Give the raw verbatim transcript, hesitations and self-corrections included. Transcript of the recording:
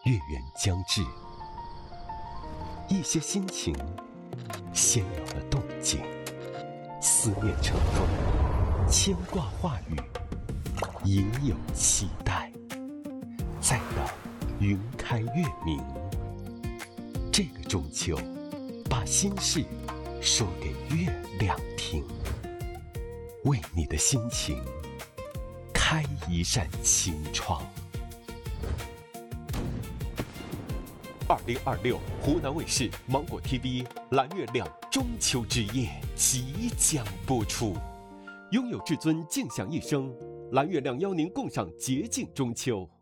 月圆将至，一些心情先有了动静，思念成风，牵挂话语，也有期待。再到云开月明，这个中秋，把心事说给月亮听，为你的心情开一扇清窗。二零二六湖南卫视芒果 T V 蓝月亮中秋之夜即将播出，拥有至尊静享一生，蓝月亮邀您共赏洁净中秋。